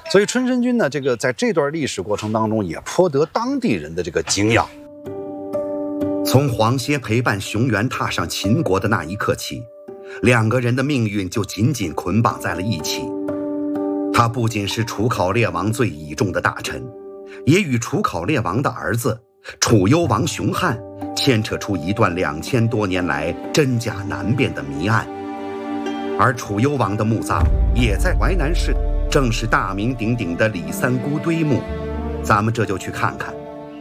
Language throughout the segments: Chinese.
所以春申君呢，这个在这段历史过程当中也颇得当地人的这个敬仰。 从黄歇陪伴熊原踏上秦国的那一刻起，两个人的命运就紧紧捆绑在了一起。他不仅是楚考烈王最倚重的大臣，也与楚考烈王的儿子楚幽王熊汉牵扯出一段2000多年来真假难辨的谜案。而楚幽王的墓葬也在淮南市，正是大名鼎鼎的李三姑堆墓。咱们这就去看看。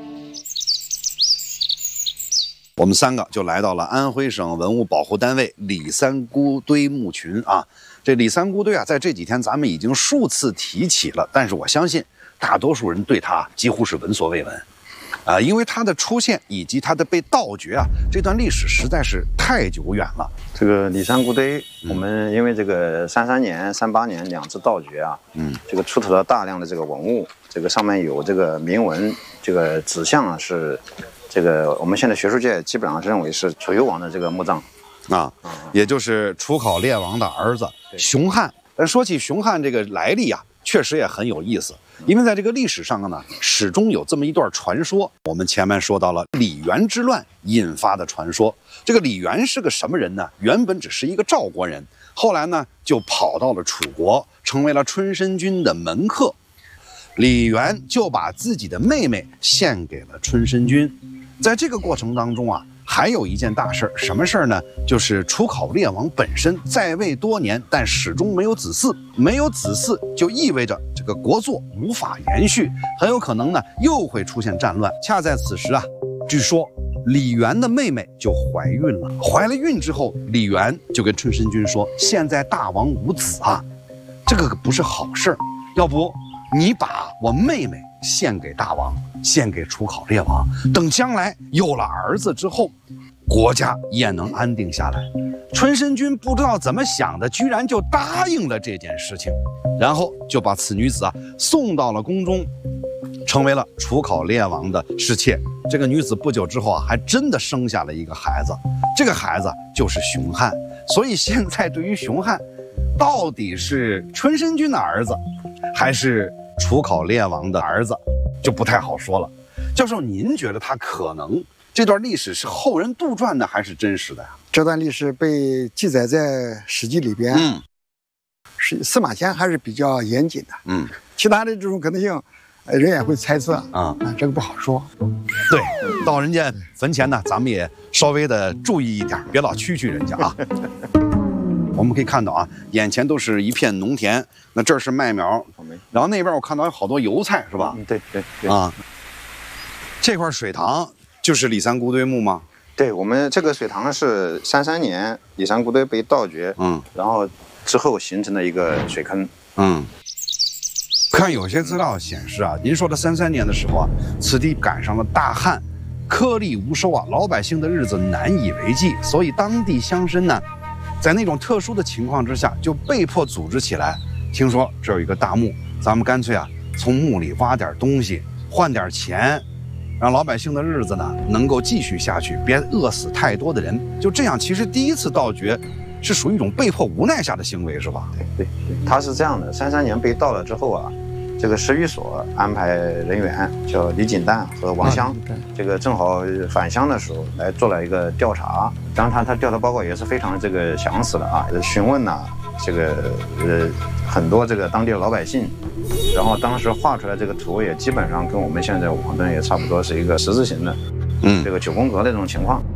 我们3个就来到了安徽省文物保护单位李三姑堆墓群啊。这李三姑堆啊，在这几天咱们已经数次提起了，但是我相信大多数人对它几乎是闻所未闻。因为它的出现以及它的被盗掘啊，这段历史实在是太久远了。 这个李三姑堆，我们因为这个33年、38年2次盗掘啊，这个出土了大量的这个文物，这个上面有这个铭文，这个指向啊是这个我们现在学术界基本上认为是楚幽王的这个墓葬啊，也就是楚考烈王的儿子熊汉。但说起熊汉这个来历啊，确实也很有意思。因为在这个历史上呢，始终有这么一段传说。我们前面说到了李元之乱引发的传说。这个李元是个什么人呢？原本只是一个赵国人，后来呢就跑到了楚国，成为了春申君的门客。李元就把自己的妹妹献给了春申君。在这个过程当中啊，还有一件大事，什么事儿呢？就是楚考烈王本身在位多年，但始终没有子嗣。没有子嗣就意味着这个国祚无法延续，很有可能呢又会出现战乱。恰在此时啊，据说李元的妹妹就怀孕了。怀了孕之后，李元就跟春申君说：“现在大王无子啊，这个不是好事儿，要不你把我妹妹献给大王，献给楚考烈王，等将来有了儿子之后，国家也能安定下来。”春申君不知道怎么想的，居然就答应了这件事情，然后就把此女子啊送到了宫中，成为了楚考烈王的侍妾。这个女子不久之后啊，还真的生下了一个孩子，这个孩子就是熊汉。所以现在对于熊汉，到底是春申君的儿子，还是楚考烈王的儿子，就不太好说了。教授，您觉得他可能这段历史是后人杜撰的，还是真实的呀？ 这段历史被记载在《史记》里边，是司马迁还是比较严谨的。其他的这种可能性，人也会猜测这个不好说。 对，到人家坟前呢，咱们也稍微的注意一点，别老蛐蛐人家啊。我们可以看到啊，眼前都是一片农田，那这是麦苗，然后那边我看到有好多油菜，是吧？ 对啊。这块水塘就是李三姑堆墓吗？ 对，我们这个水塘是33年李三姑堆被盗掘，然后之后形成的一个水坑。 看有些资料显示啊，您说的33年的时候啊，此地赶上了大旱，颗粒无收啊，老百姓的日子难以为继，所以当地乡绅呢，在那种特殊的情况之下，就被迫组织起来。听说这有一个大墓，咱们干脆啊，从墓里挖点东西，换点钱，让老百姓的日子呢能够继续下去，别饿死太多的人。就这样，其实第一次盗掘是属于一种被迫无奈下的行为，是吧？ 对，他是这样的，33年被盗了之后啊，这个食育所安排人员叫李锦旦和王湘，这个正好返乡的时候来做了一个调查，当然他调查报告也是非常这个详实的啊，询问呢这个很多这个当地的老百姓，然后当时画出来这个图也基本上跟我们现在王墩也差不多是一个十字形的，这个9宫格的这种情况。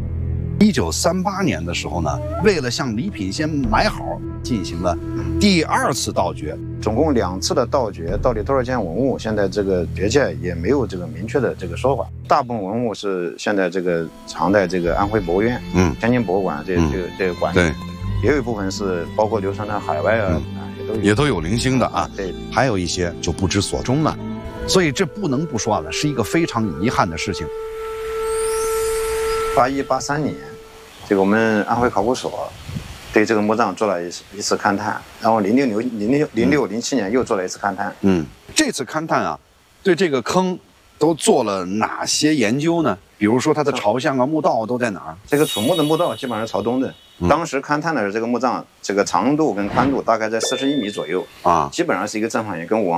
1938年的时候呢，为了向李品仙买好，进行了第2次盗掘， 总共2次的盗掘，到底多少件文物，现在这个学界也没有这个明确的这个说法。大部分文物是现在这个藏在这个安徽博物院、天津博物馆这个馆里，对，也有一部分是包括流传到海外啊， 也都有零星的啊， 对， 还有一些就不知所终了。所以这不能不说了，是一个非常遗憾的事情。 81、83年，这个我们安徽考古所对这个墓葬做了一次勘探，然后06、07年又做了一次勘探。 这次勘探啊，对这个坑都做了哪些研究呢？比如说它的朝向啊、墓道都在哪儿？ 这个楚墓的墓道基本上是朝东的。当时勘探的这个墓葬，这个长度跟宽度大概在41米左右啊，基本上是一个正方形，跟